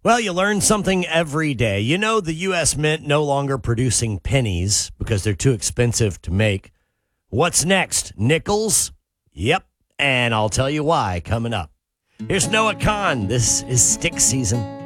Well, you learn something every day. You know, the U.S. Mint no longer producing pennies because they're too expensive to make. What's next? Nickels? Yep. And I'll tell you why coming up. Here's Noah Khan. This is Stick Season.